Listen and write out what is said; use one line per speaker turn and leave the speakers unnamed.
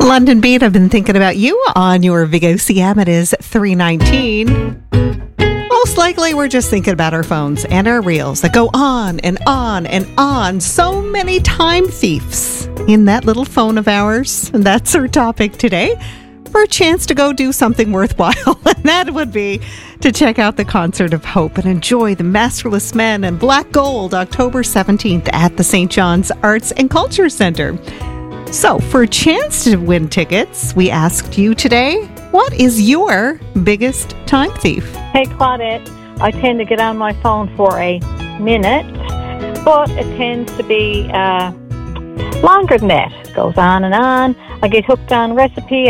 London Beat, I've been thinking about you on your Vigo CM. It is 3:19. Most likely we're just thinking about our phones and our reels that go on and on and on. So many time thieves in that little phone of ours. And that's our topic today. For a chance to go do something worthwhile. And that would be to check out the Concert of Hope and enjoy the Masterless Men and Black Gold October 17th at the St. John's Arts and Culture Centre. So, for a chance to win tickets, we asked you today, what is your biggest time thief?
Hey Claudette, I tend to get on my phone for a minute, but it tends to be longer than that. It goes on and on. I get hooked on recipe.